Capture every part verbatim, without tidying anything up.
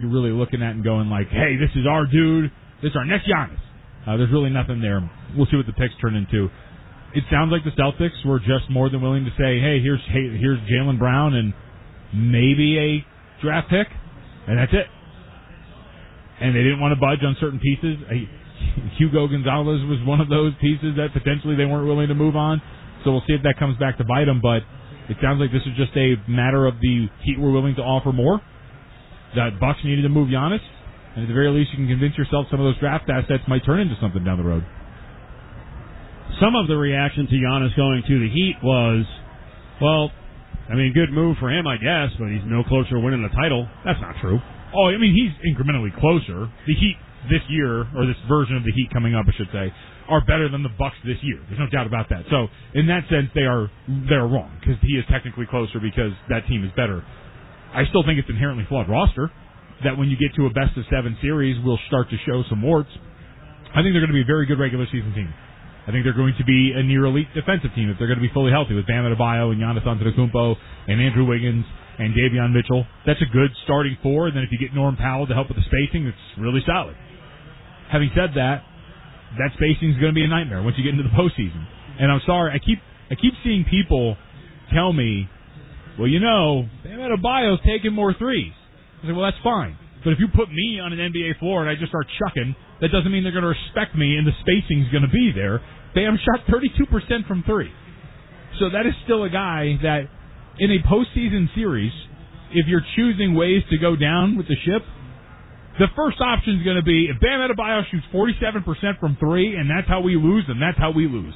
you're really looking at and going like, hey, this is our dude. This is our next Giannis. Uh, there's really nothing there. We'll see what the picks turn into. It sounds like the Celtics were just more than willing to say, hey, here's hey, here's Jaylen Brown and maybe a draft pick, and that's it. And they didn't want to budge on certain pieces. Hugo Gonzalez was one of those pieces that potentially they weren't willing to move on. So we'll see if that comes back to bite them. But it sounds like this is just a matter of the Heat were willing to offer more. That Bucks needed to move Giannis. And at the very least, you can convince yourself some of those draft assets might turn into something down the road. Some of the reaction to Giannis going to the Heat was, well, I mean, good move for him, I guess, but he's no closer to winning the title. That's not true. Oh, I mean, he's incrementally closer. The Heat this year, or this version of the Heat coming up, I should say, are better than the Bucks this year. There's no doubt about that. So, in that sense, they are they're wrong, because he is technically closer because that team is better. I still think it's inherently flawed roster, that when you get to a best-of-seven series, will start to show some warts. I think they're going to be a very good regular season team. I think they're going to be a near-elite defensive team if they're going to be fully healthy with Bam Adebayo and Giannis Antetokounmpo and Andrew Wiggins and Davion Mitchell. That's a good starting four, and then if you get Norm Powell to help with the spacing, it's really solid. Having said that, that spacing is going to be a nightmare once you get into the postseason. And I'm sorry, I keep I keep seeing people tell me, well, you know, Bam Adebayo's taking more threes. I say, well, that's fine. But if you put me on an N B A floor and I just start chucking, that doesn't mean they're going to respect me and the spacing's going to be there. Bam shot thirty-two percent from three. So that is still a guy that, in a postseason series, if you're choosing ways to go down with the ship, the first option is going to be if Bam Adebayo shoots forty-seven percent from three and that's how we lose, then that's how we lose.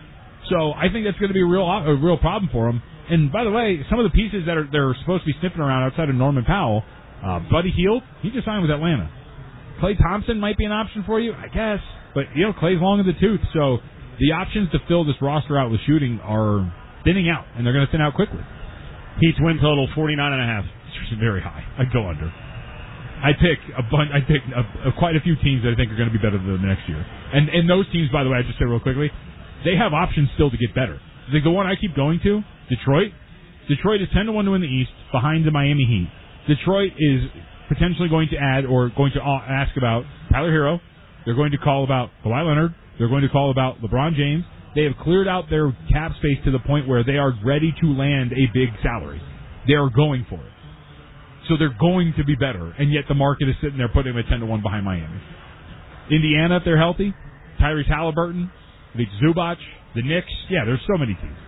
So I think that's going to be a real a real problem for him. And by the way, some of the pieces that are they're supposed to be sniffing around outside of Norman Powell, uh, Buddy Hield, he just signed with Atlanta. Klay Thompson might be an option for you, I guess. But, you know, Klay's long in the tooth, so the options to fill this roster out with shooting are thinning out, and they're going to thin out quickly. Heat's win total, forty-nine and a half. It's very high. I'd go under. I pick a bunch. I pick a, a, quite a few teams that I think are going to be better than the next year. And and those teams, by the way, I just say real quickly, they have options still to get better. Like the one I keep going to, Detroit. Detroit is ten to one to win the East, behind the Miami Heat. Detroit is potentially going to add or going to ask about Tyler Hero. They're going to call about Kawhi Leonard. They're going to call about LeBron James. They have cleared out their cap space to the point where they are ready to land a big salary. They are going for it. So they're going to be better, and yet the market is sitting there putting them at ten to one behind Miami. Indiana, if they're healthy, Tyrese Halliburton, Vic Zubac, the Knicks. Yeah, there's so many teams.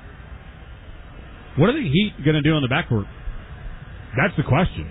What are the Heat going to do on the backcourt? That's the question.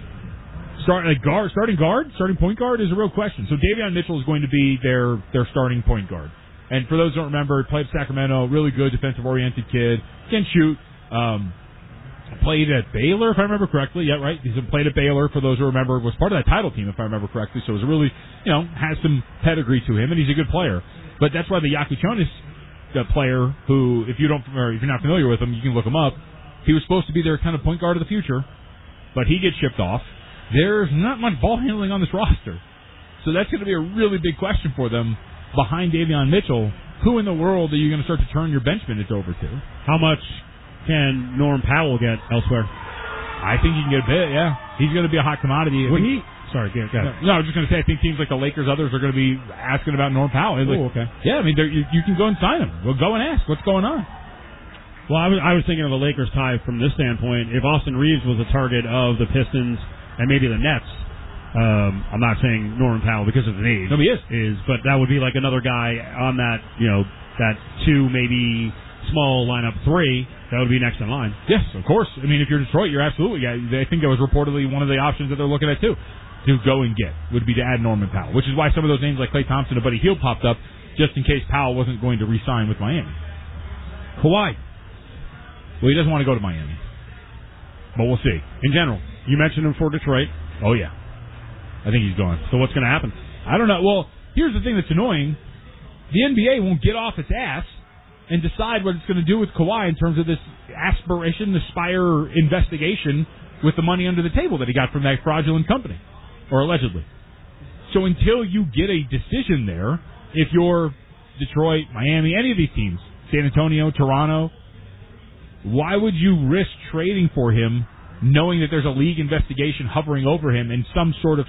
Start, like guard, starting guard, starting point guard is a real question. So Davion Mitchell is going to be their their starting point guard. And for those who don't remember, played at Sacramento, really good defensive-oriented kid, can shoot. Um, played at Baylor, if I remember correctly. Yeah, right. He's played at Baylor, for those who remember, was part of that title team, if I remember correctly. So it was a really, you know, has some pedigree to him, and he's a good player. But that's why the Yakuchonis the player, who, if you don't, or if you're not familiar with him, you can look him up. He was supposed to be their kind of point guard of the future, but he gets shipped off. There's not much ball handling on this roster, so that's going to be a really big question for them. Behind Davion Mitchell, who in the world are you going to start to turn your bench minutes over to? How much can Norm Powell get elsewhere? I think he can get a bit, yeah. He's going to be a hot commodity. Would he? Sorry, go ahead. No, I was just going to say, I think teams like the Lakers, others are going to be asking about Norm Powell. Like, oh, okay. Yeah, I mean, you, you can go and sign him. Well, go and ask what's going on. Well, I was, I was thinking of the Lakers tie from this standpoint. If Austin Reeves was a target of the Pistons and maybe the Nets, um, I'm not saying Norman Powell because of his age. No, he is. is. But that would be like another guy on that, you know, that two, maybe small lineup three. That would be next in line. Yes, of course. I mean, if you're Detroit, you're absolutely. I think that was reportedly one of the options that they're looking at, too, to go and get, would be to add Norman Powell, which is why some of those names like Klay Thompson and Buddy Hield popped up, just in case Powell wasn't going to re-sign with Miami. Kawhi. Well, he doesn't want to go to Miami. But we'll see. In general, you mentioned him for Detroit. Oh, yeah. I think he's gone. So what's going to happen? I don't know. Well, here's the thing that's annoying. The N B A won't get off its ass and decide what it's going to do with Kawhi in terms of this aspiration, Aspire investigation with the money under the table that he got from that fraudulent company, or allegedly. So until you get a decision there, if you're Detroit, Miami, any of these teams, San Antonio, Toronto, why would you risk trading for him knowing that there's a league investigation hovering over him and some sort of